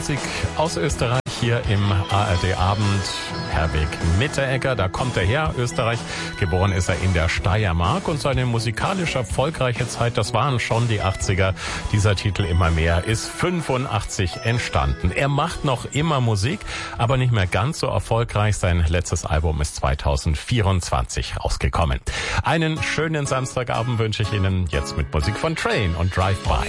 Musik aus Österreich hier im ARD Abend. Herweg Mitteregger, da kommt er her, Österreich. Geboren ist er in der Steiermark und seine musikalisch erfolgreiche Zeit, das waren schon die 80er. Dieser Titel Immer mehr ist 85 entstanden. Er macht noch immer Musik, aber nicht mehr ganz so erfolgreich. Sein letztes Album ist 2024 rausgekommen. Einen schönen Samstagabend wünsche ich Ihnen jetzt mit Musik von Train und Drive By.